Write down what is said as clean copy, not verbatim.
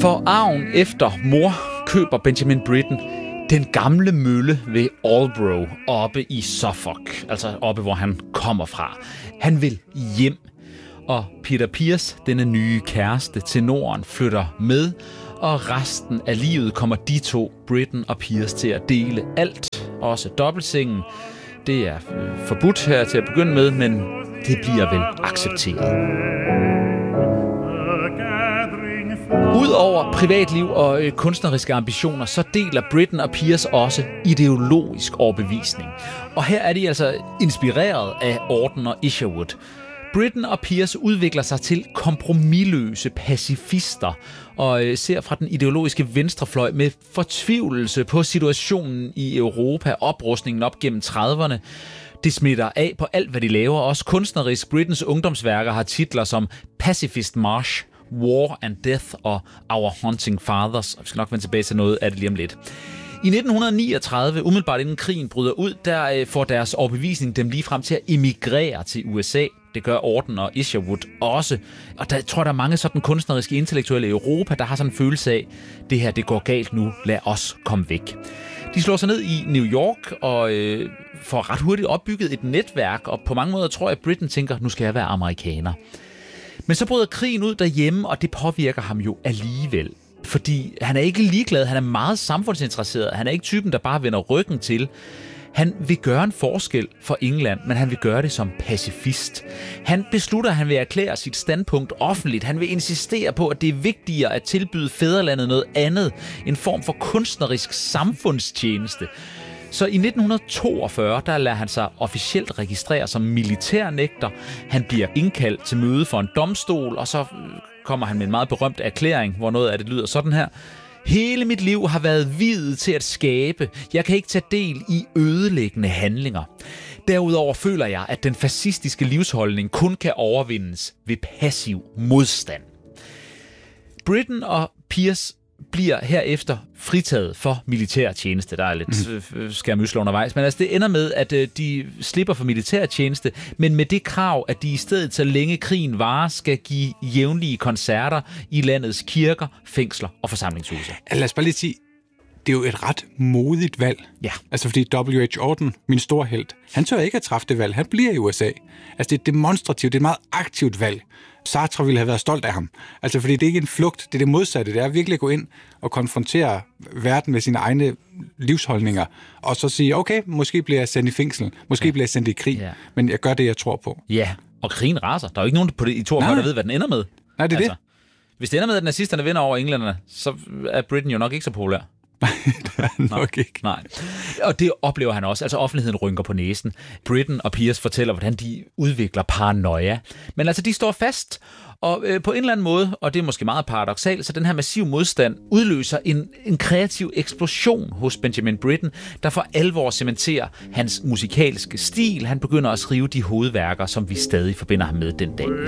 For arven efter mor køber Benjamin Britten den gamle mølle ved Aldborough oppe i Suffolk, altså oppe, hvor han kommer fra. Han vil hjem, og Peter Pears, denne nye kæreste, tenoren, flytter med, og resten af livet kommer de to, Britten og Pears, til at dele alt, også dobbeltsengen. Det er forbudt her til at begynde med, men det bliver vel accepteret. Udover privatliv og kunstneriske ambitioner, så deler Britten og Pears også ideologisk overbevisning. Og her er de altså inspireret af Auden og Isherwood. Britten og Pears udvikler sig til kompromisløse pacifister og ser fra den ideologiske venstrefløj med fortvivlelse på situationen i Europa, oprustningen op gennem 30'erne. Det smitter af på alt, hvad de laver. Også kunstnerisk. Brittens ungdomsværker har titler som Pacifist March, War and Death og Our Hunting Fathers. Vi skal nok vende tilbage til noget af det lige om lidt. I 1939, umiddelbart inden krigen bryder ud, der får deres overbevisning dem lige frem til at emigrere til USA. Det gør Auden og Isherwood også. Og der tror jeg, der er mange sådan kunstneriske intellektuelle i Europa, der har sådan en følelse af, det her det går galt nu, lad os komme væk. De slår sig ned i New York og får ret hurtigt opbygget et netværk, og på mange måder tror jeg, at Britten tænker, nu skal jeg være amerikaner. Men så bryder krigen ud derhjemme, og det påvirker ham jo alligevel. Fordi han er ikke ligeglad, han er meget samfundsinteresseret, han er ikke typen, der bare vender ryggen til. Han vil gøre en forskel for England, men han vil gøre det som pacifist. Han beslutter, at han vil erklære sit standpunkt offentligt. Han vil insistere på, at det er vigtigere at tilbyde fædrelandet noget andet. En form for kunstnerisk samfundstjeneste. Så i 1942, der lader han sig officielt registrere som militærnægter. Han bliver indkaldt til møde for en domstol, og så kommer han med en meget berømt erklæring, hvor noget af det lyder sådan her. Hele mit liv har været viet til at skabe. Jeg kan ikke tage del i ødelæggende handlinger. Derudover føler jeg, at den fascistiske livsholdning kun kan overvindes ved passiv modstand. Britten og Pears bliver herefter fritaget for militærtjeneste. Der er lidt skærmysler undervejs, men altså det ender med, at de slipper for militærtjeneste, men med det krav, at de i stedet, så længe krigen varer, skal give jævnlige koncerter i landets kirker, fængsler og forsamlingshuse. Lad os bare lige sige, det er jo et ret modigt valg. Ja. Altså fordi W.H. Auden, min store helt, han tør ikke at træffe det valg. Han bliver i USA. Altså det er demonstrativt, det er et meget aktivt valg. Sartre ville have været stolt af ham. Altså fordi det er ikke en flugt, det er det modsatte. Det er virkelig at gå ind og konfrontere verden med sine egne livsholdninger, og så sige, okay, måske bliver jeg sendt i fængsel, måske bliver jeg sendt i krig, men jeg gør det, jeg tror på. Ja, og krigen raser. Der er jo ikke nogen på det, i 42, der ved, hvad den ender med. Nej, det er det. Hvis det ender med, at nazisterne vinder over englænderne, så er Britten jo nok ikke så populær. Nej, det er nok ikke. Nej. Og det oplever han også. Altså offentligheden rynker på næsen. Britten og Pears fortæller, hvordan de udvikler paranoia. Men altså, de står fast, og på en eller anden måde, og det er måske meget paradoksalt, så den her massiv modstand udløser en kreativ eksplosion hos Benjamin Britten, der for alvor cementerer hans musikalske stil. Han begynder at skrive de hovedværker, som vi stadig forbinder ham med den dag.